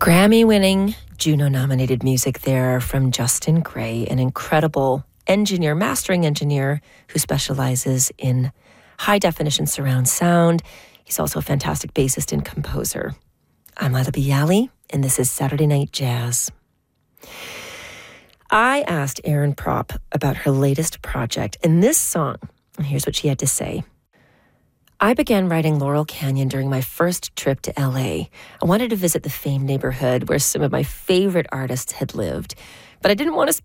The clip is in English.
Grammy-winning, Juno-nominated music there from Justin Gray, an incredible mastering engineer who specializes in high-definition surround sound. He's also a fantastic bassist and composer. I'm Lila Bialy, and this is Saturday Night Jazz. I asked Erin Propp about her latest project, and this song, and here's what she had to say. I began writing Laurel Canyon during my first trip to LA. I wanted to visit the famed neighborhood where some of my favorite artists had lived, but I didn't want to